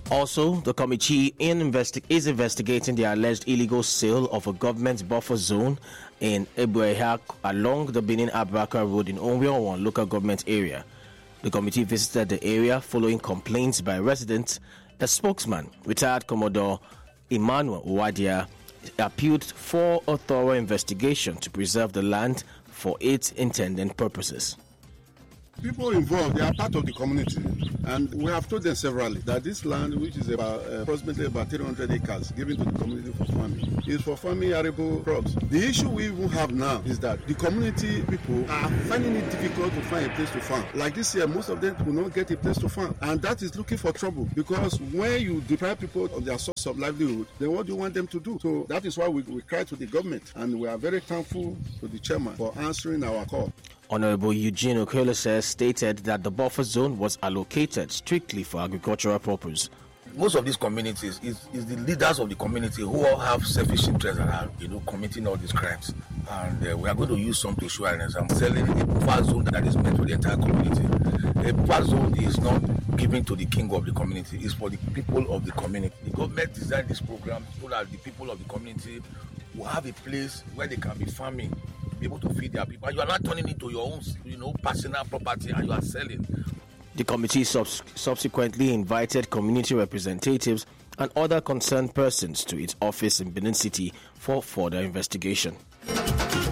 Also, the committee is investigating the alleged illegal sale of a government buffer zone in Ebueha along the Benin Abraka Road in Onwionwan local government area. The committee visited the area following complaints by residents. A spokesman, retired Commodore Emmanuel Owadia, appealed for a thorough investigation to preserve the land for its intended purposes. People involved, they are part of the community, and we have told them severally that this land, which is approximately about 300 acres given to the community for farming, is for farming arable crops. The issue we even have now is that the community people are finding it difficult to find a place to farm. Like this year, most of them will not get a place to farm, and that is looking for trouble, because when you deprive people of their source of livelihood, then what do you want them to do? So that is why we cry to the government, and we are very thankful to the chairman for answering our call. Honorable Eugene Okolose stated that the buffer zone was allocated strictly for agricultural purposes. Most of these communities is the leaders of the community who all have selfish interests and are committing all these crimes. And we are going to use some to show an example. Selling a buffer zone that is meant for the entire community. A buffer zone is not given to the king of the community, it's for the people of the community. The government designed this program so that the people of the community will have a place where they can be farming, be able to feed their people. You are not turning it to your own, personal property, and you are selling. The committee subsequently invited community representatives and other concerned persons to its office in Benin City for further investigation.